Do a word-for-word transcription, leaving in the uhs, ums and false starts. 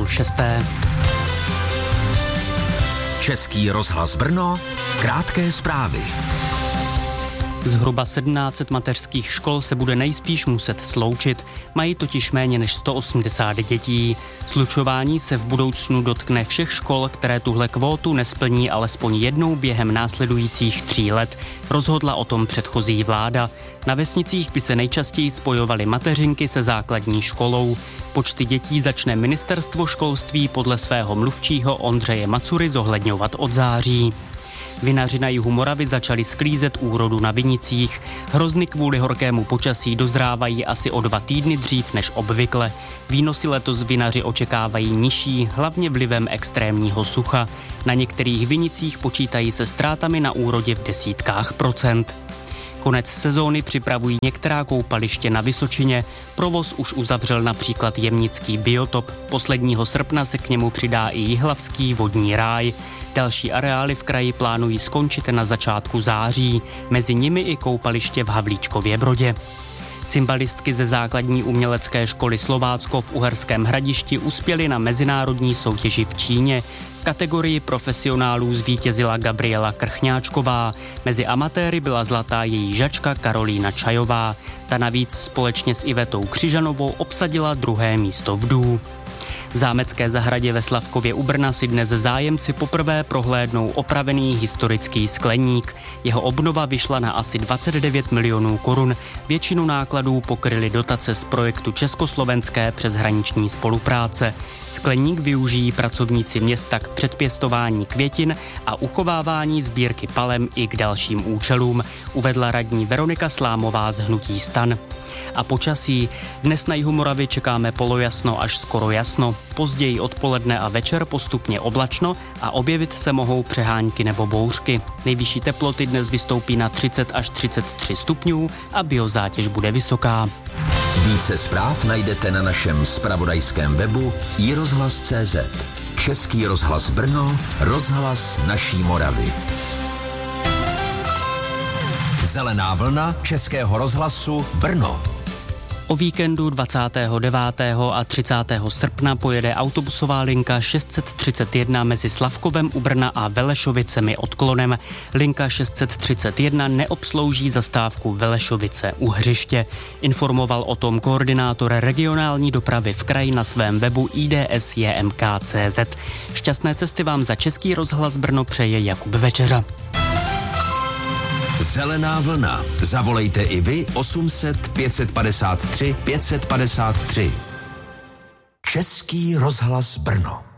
půl šesté. Český rozhlas Brno, krátké zprávy. Zhruba sedmnáct set mateřských škol se bude nejspíš muset sloučit, mají totiž méně než sto osmdesát dětí. Slučování se v budoucnu dotkne všech škol, které tuhle kvótu nesplní alespoň jednou během následujících tří let. Rozhodla o tom předchozí vláda. Na vesnicích by se nejčastěji spojovaly mateřinky se základní školou. Počty dětí začne ministerstvo školství podle svého mluvčího Ondřeje Macury zohledňovat od září. Vinaři na jihu Moravy začali sklízet úrodu na vinicích. Hrozny kvůli horkému počasí dozrávají asi o dva týdny dřív než obvykle. Výnosy letos vinaři očekávají nižší, hlavně vlivem extrémního sucha. Na některých vinicích počítají se ztrátami na úrodě v desítkách procent. Konec sezóny připravují některá koupaliště na Vysočině. Provoz už uzavřel například Jemnický biotop. Posledního srpna se k němu přidá i Jihlavský vodní ráj. Další areály v kraji plánují skončit na začátku září. Mezi nimi i koupaliště v Havlíčkově Brodě. Cymbalistky ze základní umělecké školy Slovácko v Uherském Hradišti uspěly na mezinárodní soutěži v Číně. V kategorii profesionálů zvítězila Gabriela Krchňáčková. Mezi amatéry byla zlatá její žačka Karolína Čajová. Ta navíc společně s Ivetou Křižanovou obsadila druhé místo v dů. V zámecké zahradě ve Slavkově u Brna si dnes zájemci poprvé prohlédnou opravený historický skleník. Jeho obnova vyšla na asi dvacet devět milionů korun. Většinu nákladů pokryly dotace z projektu Československé přeshraniční spolupráce. Skleník využijí pracovníci města k předpěstování květin a uchovávání sbírky palem i k dalším účelům, uvedla radní Veronika Slámová z hnutí STAN. A počasí. Dnes na jihu Moravy čekáme polojasno až skoro jasno. Později odpoledne a večer postupně oblačno a objevit se mohou přehánky nebo bouřky. Nejvyšší teploty dnes vystoupí na třicet až třicet tři stupňů a biozátěž bude vysoká. Více zpráv najdete na našem zpravodajském webu i rozhlas tečka cé zet. Český rozhlas Brno, rozhlas naší Moravy. Zelená vlna Českého rozhlasu Brno. O víkendu dvacátého devátého a třicátého srpna pojede autobusová linka šest set třicet jedna mezi Slavkovem u Brna a Velešovicemi odklonem. Linka šest set třicet jedna neobslouží zastávku Velešovice u Hřiště. Informoval o tom koordinátor regionální dopravy v kraji na svém webu í dé es jé em ká tečka cé zet. Šťastné cesty vám za Český rozhlas Brno přeje Jakub Večeřa. Zelená vlna. Zavolejte i vy osm set pět padesát tři pět padesát tři. Český rozhlas Brno.